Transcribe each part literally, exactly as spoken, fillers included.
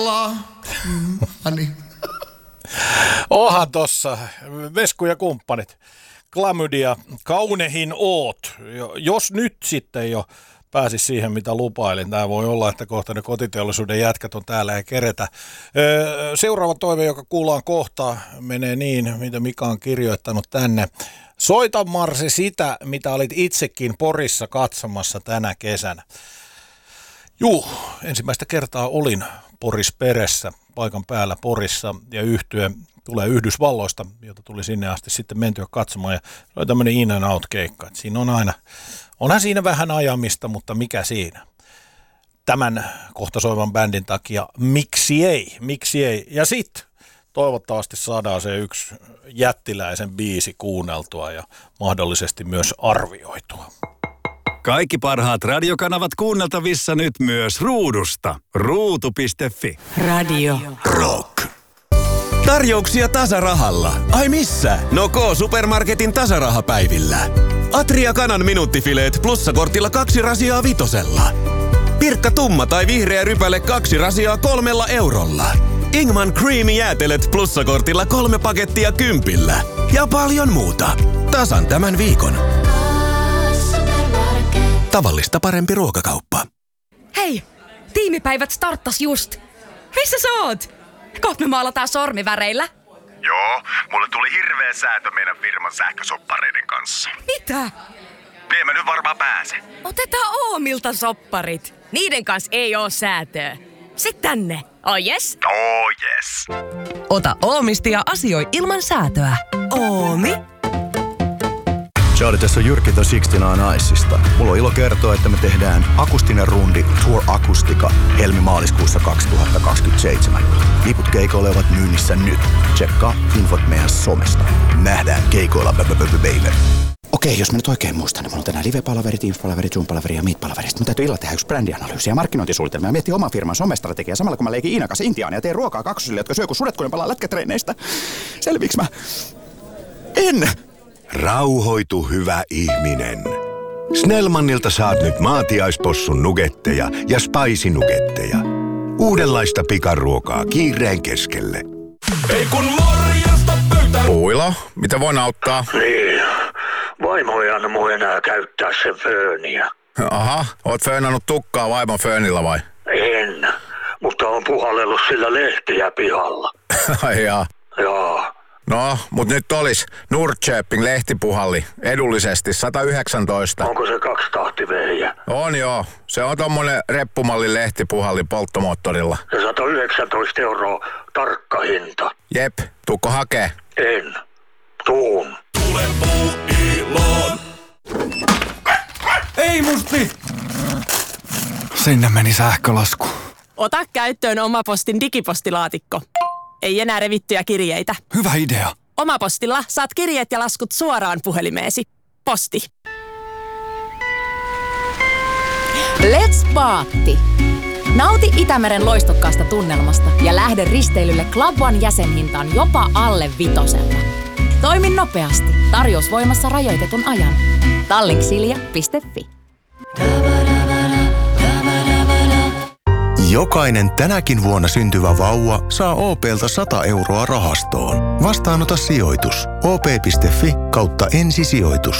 Mm, Ani. Onhan tossa Vesku ja kumppanit. Klamydia, kaunehin oot. Jos nyt sitten jo pääsis siihen, mitä lupailin. Tämä voi olla, että kohta ne kotiteollisuuden jätkät on täällä ja keretä. Seuraava toive, joka kuullaan kohta, menee niin, mitä Mika on kirjoittanut tänne. Soita Marsi sitä, mitä olit itsekin Porissa katsomassa tänä kesänä. Juu, ensimmäistä kertaa olin Poris-peressä, paikan päällä Porissa, ja yhtye tulee Yhdysvalloista, jota tuli sinne asti sitten mentyä katsomaan, ja se oli tämmöinen in and out keikka. Et siinä on aina, onhan siinä vähän ajamista, mutta mikä siinä? Tämän kohta soivan bändin takia, miksi ei, miksi ei, ja sitten toivottavasti saadaan se yksi jättiläisen biisi kuunneltua ja mahdollisesti myös arvioitua. Kaikki parhaat radiokanavat kuunneltavissa nyt myös ruudusta. ruutu piste fi. Radio Rock. Tarjouksia tasarahalla. Ai missä? No K-Supermarketin tasarahapäivillä. Atria kanan minuuttifileet plussakortilla kaksi rasiaa vitosella. Pirkka tumma tai vihreä rypäle kaksi rasiaa kolmella eurolla. Ingman Creamy jäätelet plussakortilla kolme pakettia kympillä. Ja paljon muuta. Tasan tämän viikon. Tavallista parempi ruokakauppa. Hei! Tiimipäivät starttas just. Missä sä oot? Kohta me maalataan sormiväreillä. Joo, mulle tuli hirveä säätö meidän firman sähkösoppareiden kanssa. Mitä? En mä nyt varmaan pääse. Otetaan Oomilta sopparit. Niiden kanssa ei oo säätöä. Sit tänne. Oh yes? Oh yes. Ota Oomista ja asioi ilman säätöä. Oomi. Charlie, tässä on Jyrki The kuusikymmentäyhdeksän Icesta. Mulla on ilo kertoa, että me tehdään akustinen rundi Tour Akustika helmi-maaliskuussa kaksituhattakaksikymmentäseitsemän. Liput keikoille ovat myynnissä nyt. Tsekkaa infot meidän somesta. Nähdään keikoilla, baby. Okei, jos mä nyt oikein muistan, niin mulla on tänään live-palaveri, Teams-palaveri, Zoom-palaveri ja Meet-palaveri. Sitten mun täytyy illalla tehdä yksi brändianalyysi ja markkinointisuunnitelma ja miettiä oman firman somestrategiaa samalla kun mä leikin Iinan kanssa Intiaan ja teen ruokaa kaksosille, jotka syö kun sudet, kun ne palaa lätkätreineistä. Selviiks mä? En! Rauhoitu, hyvä ihminen. Snellmanilta saat nyt maatiaispossun nugetteja ja spicy-nugetteja. Uudenlaista pikaruokaa kiireen keskelle. Ei kun morjesta pöytään. Puilo, mitä voin auttaa? Niin, vaimo ei anna mun enää käyttää sen fööniä. Aha, oot föönannut tukkaa vaimon föönillä vai? En, mutta on puhallellut sillä lehtiä pihalla. Ai jaa. Jaa. No, mut nyt olis Nordköping lehtipuhalli edullisesti sata yhdeksäntoista. Onko se kaksitahtivehjä? On joo. Se on tommonen reppumallin lehtipuhalli polttomoottorilla. Ja sata yhdeksäntoista euroa tarkka hinta. Jep, tuukko hakee? En. Tuun. Tule Puuiloon. Ei musti! Sinne meni sähkölasku. Ota käyttöön Omapostin digipostilaatikko. Ei enää revittyjä kirjeitä. Hyvä idea. Omapostilla saat kirjeet ja laskut suoraan puhelimeesi. Posti. Let's Paatti. Nauti Itämeren loistokkaasta tunnelmasta ja lähde risteilylle Club One jäsenhintaan jopa alle vitosella. Toimi nopeasti. Tarjous voimassa rajoitetun ajan. Tallink-silja piste fi. Jokainen tänäkin vuonna syntyvä vauva saa O P:ltä sata euroa rahastoon. Vastaanota sijoitus. O P piste fi kautta ensisijoitus.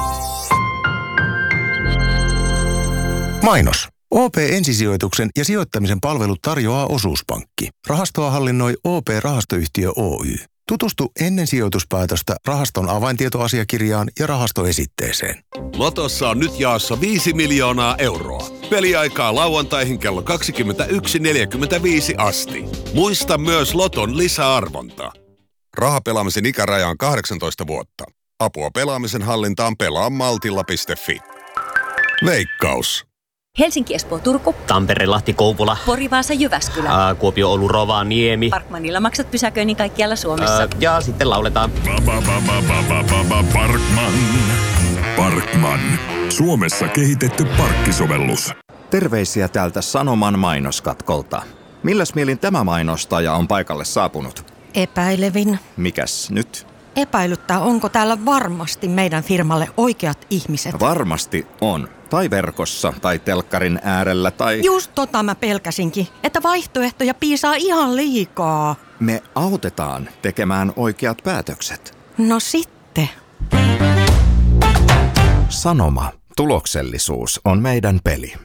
Mainos. O P-ensisijoituksen ja sijoittamisen palvelut tarjoaa Osuuspankki. Rahastoa hallinnoi O P-rahastoyhtiö Oy. Tutustu ennen sijoituspäätöstä rahaston avaintietoasiakirjaan ja rahastoesitteeseen. Lotossa on nyt jaossa viisi miljoonaa euroa. Peliaikaa lauantaihin kello kaksikymmentäyksi neljäkymmentäviisi asti. Muista myös Loton lisäarvonta. Rahapelaamisen ikäraja on kahdeksantoista vuotta. Apua pelaamisen hallintaan pelaa maltilla piste fi. Veikkaus. Helsinki, Espoo, Turku. Tampere, Lahti, Kouvola. Pori, Vaasa, Jyväskylä. Ää, Kuopio, Oulu, Rovaniemi. Parkmanilla maksat pysäköinnin kaikkialla Suomessa. Ää, ja sitten lauletaan. Parkman. Parkman. Suomessa kehitetty parkkisovellus. Terveisiä täältä Sanoman mainoskatkolta. Milläs mielin tämä mainostaja on paikalle saapunut? Epäilevin. Mikäs nyt? Epäilyttää, onko täällä varmasti meidän firmalle oikeat ihmiset. Varmasti on. Tai verkossa, tai telkkarin äärellä, tai... Just tota mä pelkäsinkin, että vaihtoehtoja piisaa ihan liikaa. Me autetaan tekemään oikeat päätökset. No sitten. Sanoma. Tuloksellisuus on meidän peli.